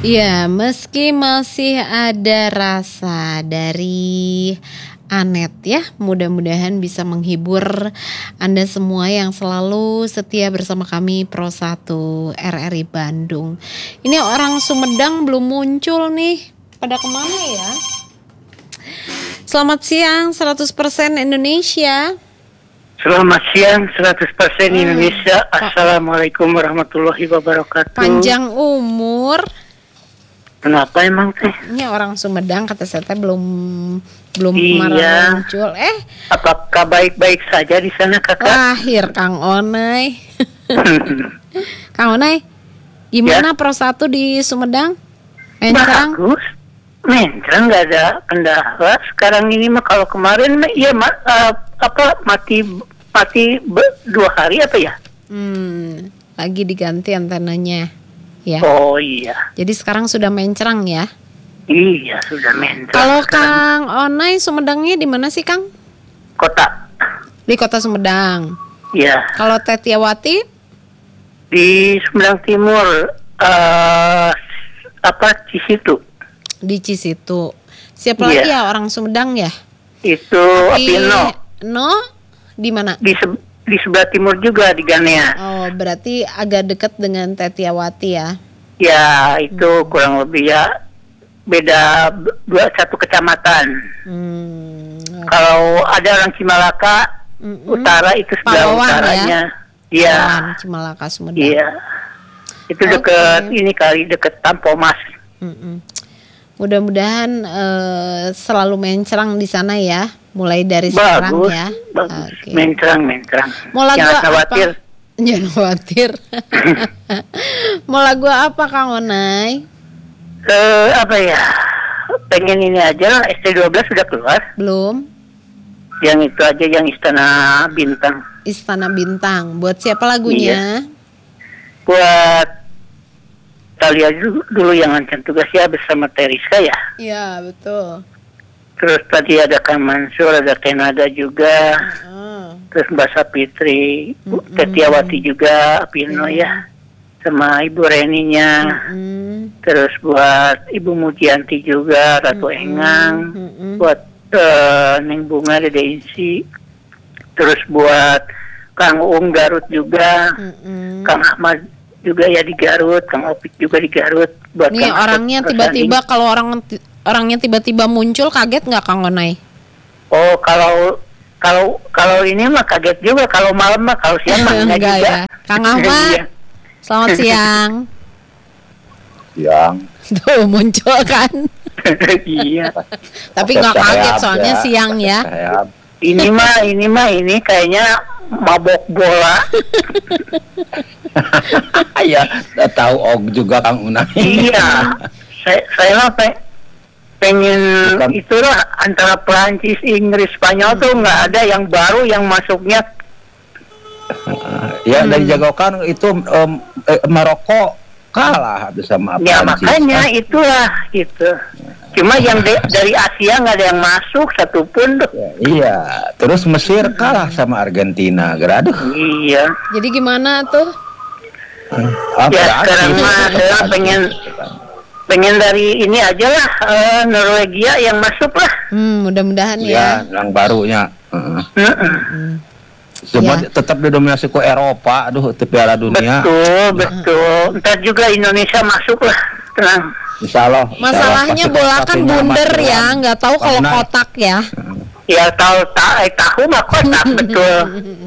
Iya, meski masih ada rasa dari Anet ya, mudah-mudahan bisa menghibur Anda semua yang selalu setia bersama kami Pro 1 RRI Bandung. Ini orang Sumedang belum muncul nih, pada kemana ya? Selamat siang 100% Indonesia. Selamat siang 100% Indonesia. Assalamualaikum warahmatullahi wabarakatuh. Panjang umur. Kenapa emang teh? Ini orang Sumedang kata saya teh belum iya. muncul. Apakah baik-baik saja di sana kakak? Lahir Kang Onai. Kang Onai, gimana Pro 1 di Sumedang? Mencrang? Bagus. Mencrang nggak ada kendala. Sekarang ini mah kalau kemarin iya mati 2 hari apa ya? Lagi diganti antenanya. Ya. Oh iya. Jadi sekarang sudah mencrang ya? Iya sudah mencrang. Kalau Kang Onai Sumedangnya di mana sih Kang? Kota. Di kota Sumedang. Iya. Kalau Tetiawati? Di Sumedang Timur. Cisitu. Di Cisitu. Siapa lagi ya orang Sumedang ya? Itu Apino. No? Di mana? Di sebelah timur juga di Ganea. Oh, berarti agak dekat dengan Tetiawati ya? Ya, itu kurang lebih ya beda 1 kecamatan. Okay. Kalau ada orang Cimalaka utara itu sebelah utaranya. Iya. Cimalaka Sumedang. Iya. Itu dekat ini kali dekat Tampomas. Mudah-mudahan selalu mencrang di sana ya. Mulai dari sekarang ya. Bagus. Okay. Mencrang. Mau lagu Jangan khawatir. Jangan khawatir. Mau lagu apa Kang Onai? Apa ya? Pengen ini aja lah. ST12 sudah keluar. Belum. Yang itu aja, yang Istana Bintang. Istana Bintang. Buat siapa lagunya? Iya. Buat Talia dulu yang ngancam tugas ya bersama Teriska ya. Iya betul. Terus tadi ada Kang Mansur, ada Kenada juga. Terus Mbak Sapitri, Tetiawati juga, Apino ya. Sama Ibu Reninya. Terus buat Ibu Mujianti juga, Ratu Engang. Buat Neng Bunga, Dede Insi. Terus buat Kang Ung Garut juga. Kang Ahmad juga ya di Garut, Kang Opik juga di Garut. Buat nih orangnya tiba-tiba kalau orangnya tiba-tiba muncul, kaget nggak Kang Onai? Oh kalau ini mah kaget juga, kalau malam mah, kalau siang mah enggak juga. Ya. Kang Ahmad, selamat siang. Siang. Tuh muncul kan? Iya. Tapi nggak kaget soalnya ya. Siang ya. Ini kayaknya mabok bola. Ya, tahu Og juga Kang Unai. Iya. Saya mah pengen itulah antara Perancis, Inggris, Spanyol tuh nggak ada yang baru yang masuknya. Ya dari jagokan itu Maroko kalah sama Perancis. Ya makanya itulah gitu. Cuma yang dari Asia nggak ada yang masuk satupun tuh. Ya, iya. Terus Mesir kalah sama Argentina. Aduh. Iya. Jadi gimana tuh? Ya sekarang mah saya pengen dari ini aja lah, Norwegia yang masuk lah. Mudah-mudahan ya. Yang barunya. Semua tetap didominasi ke Eropa, ke Piala Dunia. Betul. Ntar juga Indonesia masuk lah, tenang. Insya Allah. Masalahnya bola kan bundar ya, nggak tahu kalau kotak ya. Ya tahu mah kotak betul.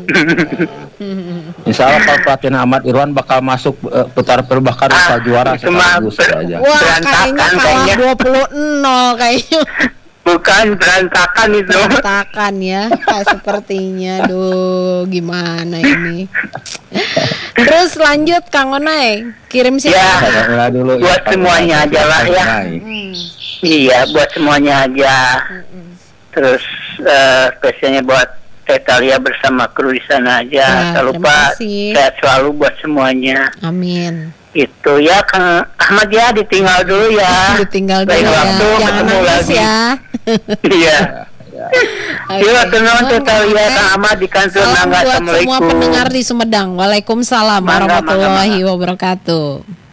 Insya Allah kalau pelatih Ahmad Irwan bakal masuk putaran bahkan bisa juara sekaligus aja. Wah kayaknya kalah 20-0 kayaknya. Bukan berantakan itu. Berantakan ya, sepertinya. Duh, gimana ini? Terus lanjut Kang Onai, kirim sih. Ya, dulu, buat semuanya aja lah ya. Iya, buat semuanya aja. Terus spesialnya buat Tetalia bersama kru di sana aja. Tak lupa sehat selalu buat semuanya. Amin. Itu ya Kang Ahmad ya, ditinggal dulu ya. Ditinggal dulu ya. Waktu jangan nangis ya. Iya. Iya, tenang Tetalia Kang Ahmad di kantor Nangga. Salam buat semua pendengar di Sumedang. Waalaikumsalam warahmatullahi wabarakatuh.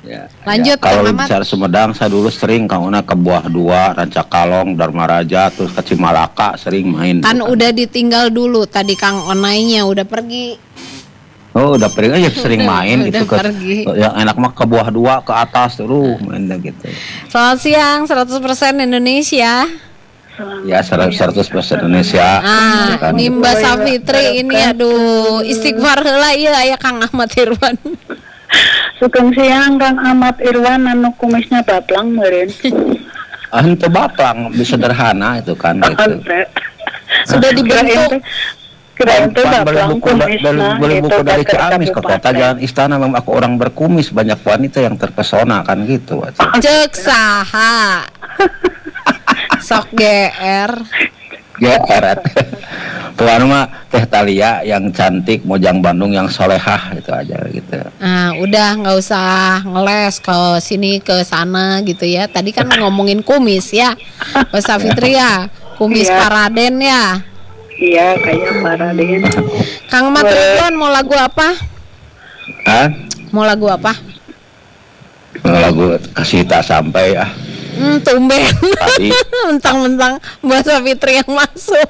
Ya, Lanjut, ya. Kalau Kang Ahmad. bicara Sumedang, saya dulu sering Kang Una ke Buah Dua, Rancakalong, Dharma Raja, terus ke Cimalaka sering main. Kan udah ditinggal dulu tadi Kang Onainya udah pergi. Oh, udah pergi aja sering main udah gitu ke pergi. yang enak mah ke Buah Dua ke atas terus main gitu. Selamat siang 100% Indonesia. Ya 100% Indonesia. Ah, ini Mbak Safitri ini aduh istighfar heula ieu aya Kang Ahmad Irwan. Sugeng siang Kang Ahmad Irwan anu kumisnya bablang meureun. Henteu baplang sederhana itu kan gitu. Sudah dibentuk. Kirain teh bablang kumisna beli buku dari Ciamis ke kota kabupaten. Jalan Istana, memang aku orang berkumis, banyak wanita yang terpesona kan gitu. Cek saha. Sok GR. GR. Tuan mah Teh Talia yang cantik, Mojang Bandung yang solehah itu aja gitu. Nah, udah nggak usah ngeles ke sini ke sana gitu ya. Tadi kan ngomongin kumis ya, Mbak Safitri ya, kumis Iya. Paraden ya. Iya, kayak Paraden. Kang Ahmad Irwan mau lagu apa? Hah? Mau lagu apa? Lagu kasih tak sampai ya. Tumben. Tadi Mentang-mentang Mbak Safitri yang masuk.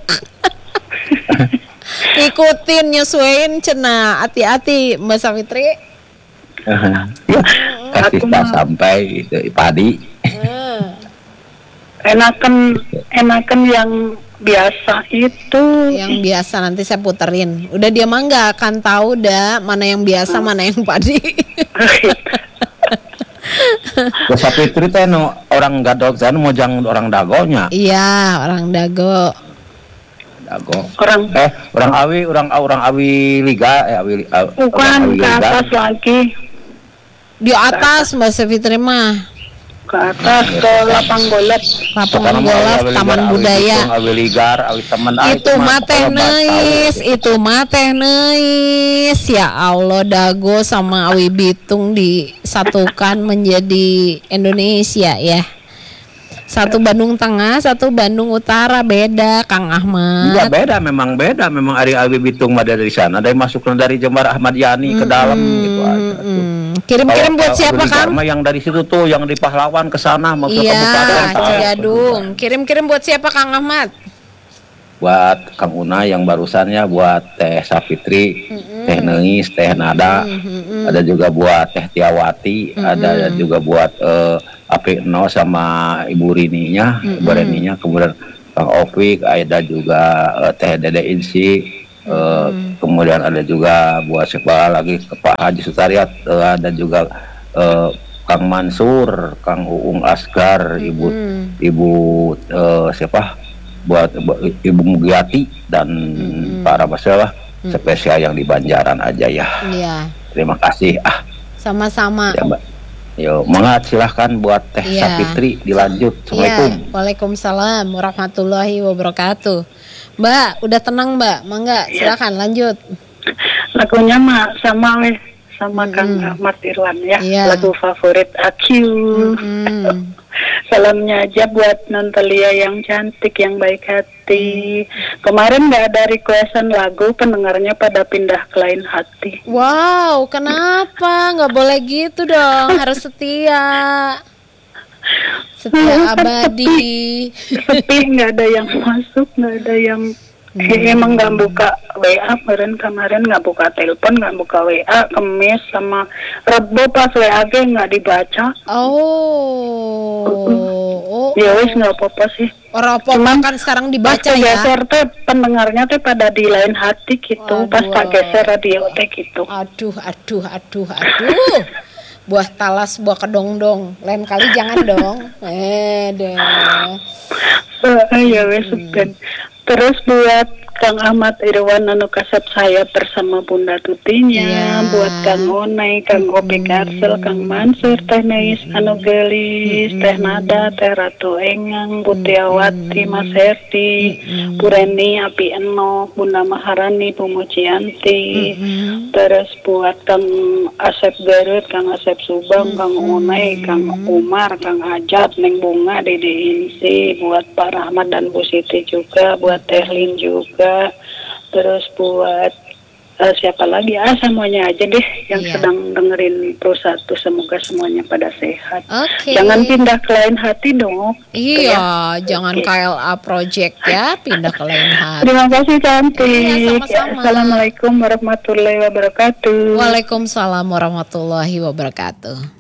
Ikutin nyesuaiin cenah. Hati-hati Mbak Safitri. kasih tak sampai itu padi. Enakan yang biasa itu. Yang biasa nanti saya puterin. Udah dia mah nggak akan tahu dah mana yang biasa mana yang padi. Mbak Safitri teh no orang Gadog sana Mojang orang Dagonya. Iya, orang Dago. Dago. Orang Orang Awi Liga bukan ke atas lagi, Di atas Mbak Safitri mah. ke atas ke lapang golf. Lapangan golf, Taman Budaya. Awi Ligar, Awi Teman. Itu mah teh neis, itu mah teh neis. Ya Allah, Dago sama Awi Bitung disatukan menjadi Indonesia ya. Satu Bandung Tengah, satu Bandung Utara, beda Kang Ahmad. Enggak beda, memang beda. Memang Awi Bitung mah dari sana, dari masuk dari Jember Ahmad Yani ke dalam gitu aja. Kirim-kirim buat siapa Kang? Yang dari situ tuh, yang di Pahlawan ke sana mau ke Kabupaten. Iya, Cigadung. Kirim-kirim buat siapa Kang Ahmad? Buat Kang Una yang barusannya, buat Teh Safitri, Teh Neis, Teh Nada, ada juga buat Teh Tiawati, ada juga buat Apikno sama Ibu Rininya, Ibu Reninya, kemudian Kang Opik, ada juga Teh Dede Insi, kemudian ada juga buat siapa lagi Pak Haji Sutariat, ada juga Kang Mansur, Kang Uung Asgar, Ibu siapa? Buat Ibu Mugiati dan para masalah spesial yang di Banjaran aja ya. Iya. Terima kasih. Sama-sama. Ya, Mbak. Yo, mangat silahkan buat Teh Safitri dilanjut. Assalamualaikum. Iya. Waalaikumsalam warahmatullahi wabarakatuh. Mbak, udah tenang Mbak? Mangga, silakan lanjut. Lagunya mah sama Kang Ahmad Irwan ya. Iya. Lagu favorit aku. Salamnya aja buat Nontelia yang cantik, yang baik hati. Kemarin nggak ada requestan lagu, pendengarnya pada pindah ke lain hati. Wow, kenapa? Nggak boleh gitu dong, harus setia. Setia abadi. Sepi, nggak ada yang masuk, nggak ada yang emang nggak buka WA kemarin nggak buka telepon, nggak buka WA, Kemis sama Rebo pas WA nggak dibaca. Ya wis nggak apa-apa sih. Orang apa kan sekarang dibaca pas ya. geser teh pendengarnya teh pada di lain hati gitu. Pas tak geser radio teh gitu. Aduh. Buah talas, buah kedongdong. Lain kali jangan dong. Deh. Ya wes terus buat Kang Ahmad Irwan anu kasep saya bersama Bunda Tutinya, buat Kang Onai, Kang Opi Karsel, Kang Mansur, Teh Neis anu gelis, Teh Nada, Teh Ratu Engang, Bu Tiawati, Mas Herdi, Bu Reni, Api Eno, Bunda Maharani, Bu Mucianti, terus buat Kang Asep Garut, Kang Asep Subang, Kang Onai, Kang Umar, Kang Ajat, Neng Bunga, Dede Insi, buat Pak Rahmat dan Bu Siti juga, buat Teh Lin juga, terus buat siapa lagi? Semuanya aja deh yang Iya. sedang dengerin Pro 1. Semoga semuanya pada sehat. Oke. Jangan pindah ke lain hati dong. Gitu Iya, ya. jangan Oke. KLA Project ya, pindah ke lain hati. Terima kasih cantik. Iya, sama-sama. Assalamualaikum warahmatullahi wabarakatuh. Waalaikumsalam warahmatullahi wabarakatuh.